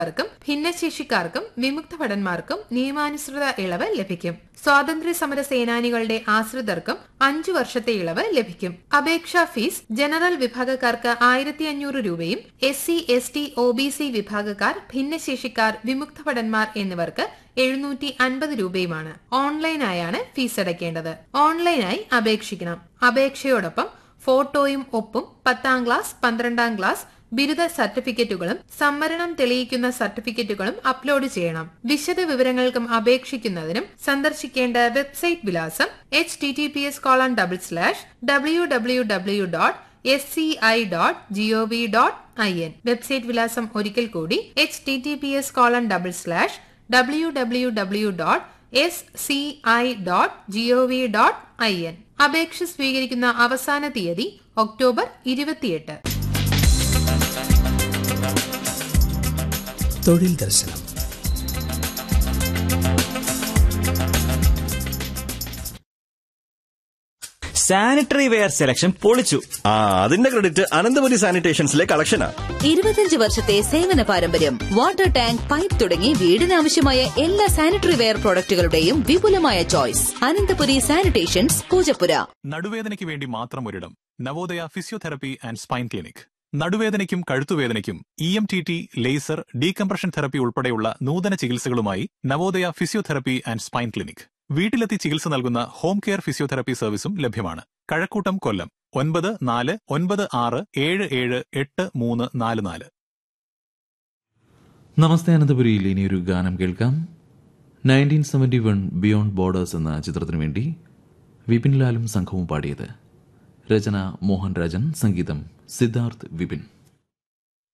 ർക്കും ഭിന്നശേഷിക്കാർക്കും വിമുക്ത ഭടന്മാർക്കും നിയമാനുസൃത ഇളവ് ലഭിക്കും. സ്വാതന്ത്ര്യ സമര സേനാനികളുടെ ആശ്രിതർക്കും 5 വർഷത്തെ ഇളവ് ലഭിക്കും. അപേക്ഷാ ഫീസ് ജനറൽ വിഭാഗക്കാർക്ക് 1500 രൂപയും SC, ST, OBC വിഭാഗക്കാർ, ഭിന്നശേഷിക്കാർ, വിമുക്ത ഭടന്മാർ എന്നിവർക്ക് 750 രൂപയുമാണ്. ഓൺലൈനായാണ് ഫീസ് അടയ്ക്കേണ്ടത്. ഓൺലൈനായി അപേക്ഷിക്കണം. അപേക്ഷയോടൊപ്പം ഫോട്ടോയും ഒപ്പും 10ാം ക്ലാസ്, 12ാം ക്ലാസ് ബിരുദ സർട്ടിഫിക്കറ്റുകളും സംവരണം തെളിയിക്കുന്ന സർട്ടിഫിക്കറ്റുകളും അപ്ലോഡ് ചെയ്യണം. വിശദ വിവരങ്ങൾക്കും അപേക്ഷിക്കുന്നതിനും സന്ദർശിക്കേണ്ട വെബ്സൈറ്റ് വിലാസം https://www.sci.gov.in. വെബ്സൈറ്റ് വിലാസം ഒരിക്കൽ കൂടി https://www.sci.gov.in. അപേക്ഷ സ്വീകരിക്കുന്ന അവസാന തീയതി ഒക്ടോബർ 28. തൊഴിൽ ദർശനം. സാനിറ്ററി വെയർ സെലക്ഷൻ പൊളിച്ചു. അതിന്റെ ക്രെഡിറ്റ് അനന്തപുരി സാനിറ്റേഷൻസിലെ കളക്ഷനാ. 25 വർഷത്തെ സേവന പാരമ്പര്യം. വാട്ടർ ടാങ്ക്, പൈപ്പ് തുടങ്ങി വീടിനാവശ്യമായ എല്ലാ സാനിറ്ററി വെയർ പ്രോഡക്റ്റുകളുടെയും വിപുലമായ ചോയ്സ്. അനന്തപുരി സാനിറ്റേഷൻസ്, പൂജപ്പുര. നടുവേദനയ്ക്ക് വേണ്ടി മാത്രം ഒരിടം. Navodaya physiotherapy and spine clinic. നടുവേദനയ്ക്കും കഴുത്തുവേദനയ്ക്കും EMTT, laser, decompression therapy ഉൾപ്പെടെയുള്ള നൂതന ചികിത്സകളുമായി Navodaya physiotherapy and spine clinic. വീട്ടിലെത്തി ചികിത്സ നൽകുന്ന ഹോം കെയർ ഫിസിയോതെറപ്പി സർവീസും ലഭ്യമാണ്. കഴക്കൂട്ടം, കൊല്ലം 9496778344. നമസ്തേ അനന്തപുരിയിൽ ഇനിയൊരു ഗാനം കേൾക്കാം. 1971 ബിയോണ്ട് ബോർഡേഴ്സ് എന്ന ചിത്രത്തിനു വേണ്ടി വിപിൻ ലാലും സംഘവും പാടിയത്. രചന മോഹൻ രാജൻ, സംഗീതം സിദ്ധാർത്ഥ് വിപിൻ.